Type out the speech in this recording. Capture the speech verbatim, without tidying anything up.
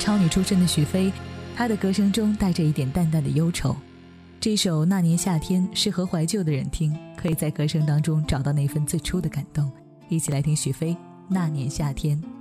超女出身的许飞，她的歌声中带着一点淡淡的忧愁。这首《那年夏天》适合怀旧的人听，可以在歌声当中找到那份最初的感动。一起来听许飞《那年夏天》。